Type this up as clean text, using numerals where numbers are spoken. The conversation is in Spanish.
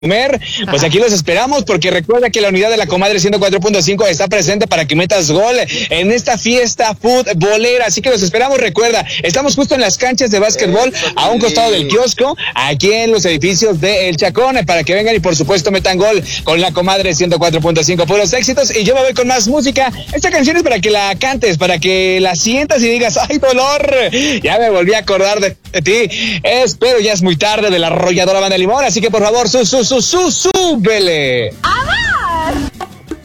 comer, pues aquí los esperamos porque recuerda que la unidad de la Comadre 104.5 está presente para que metas gol en esta fiesta futbolera, así que los esperamos. Recuerda, estamos justo en las canchas de básquetbol a un costado del kiosco, aquí en los edificios de El Chacón, para que vengan y por supuesto metan gol con la Comadre 104.5, puros éxitos. Y yo me voy con más música. Esta canción es para que la cantes, para que la sientas y digas, ¡ay, dolor! Ya me volví a acordar de ti. Espero, ya es muy tarde, de la arrolladora Banda Limón, así que por favor, súbele. ¡A ver!